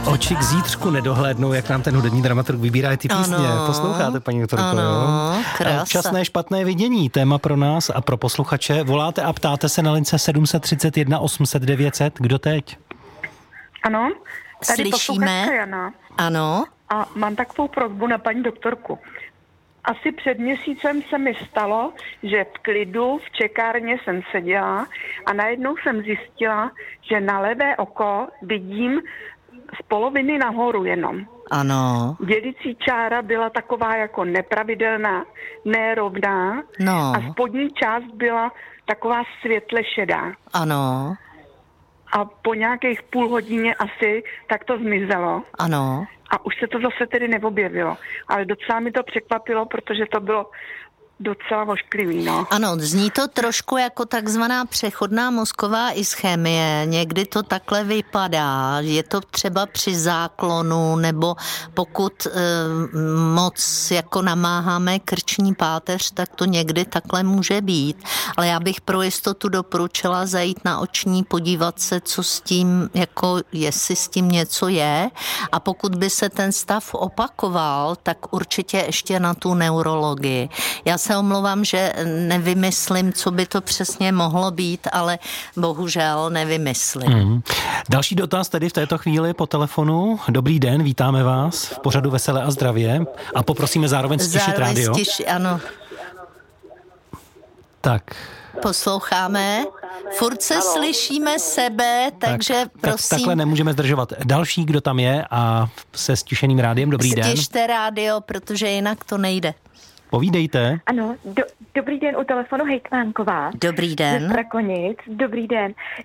Oči k zítřku nedohlédnou, jak nám ten hudební dramaturg vybírá ty písně. Posloucháte, paní doktorko, jo? Včasné špatné vidění, téma pro nás a pro posluchače. Voláte a ptáte se na lince 731 800 900. Kdo teď? Ano, tady slyšíme. Jana. Ano. A mám takovou prosbu na paní doktorku. Asi před měsícem se mi stalo, že v klidu v čekárně jsem seděla a najednou jsem zjistila, že na levé oko vidím z poloviny nahoru jenom. Ano. Dělicí čára byla taková jako nepravidelná, nerovná a spodní část byla taková světle šedá. Ano. A po nějakých půl hodině asi tak to zmizelo. Ano. A už se to zase tedy neobjevilo. Ale docela mi to překvapilo, protože to bylo docela ošklivý, no. Ano, zní to trošku jako takzvaná přechodná mozková ischemie. Někdy to takhle vypadá. Je to třeba při záklonu, nebo pokud moc jako namáháme krční páteř, tak to někdy takhle může být. Ale já bych pro jistotu doporučila zajít na oční, podívat se, co s tím, jako jestli s tím něco je. A pokud by se ten stav opakoval, tak určitě ještě na tu neurologii. Já se omlouvám, že nevymyslím, co by to přesně mohlo být, ale bohužel nevymyslím. Další dotaz tedy v této chvíli po telefonu. Dobrý den, vítáme vás v pořadu Veselé a zdravě a poprosíme zároveň stišit rádio. Ano. Tak. Posloucháme. Furt se slyšíme sebe, takže prosím. Takhle nemůžeme zdržovat. Další, kdo tam je a se stišeným rádiem, dobrý den. Stište rádio, protože jinak to nejde. Povídejte. Ano, dobrý den, u telefonu hejtmánková. Dobrý den. Ze Strakonic, dobrý den.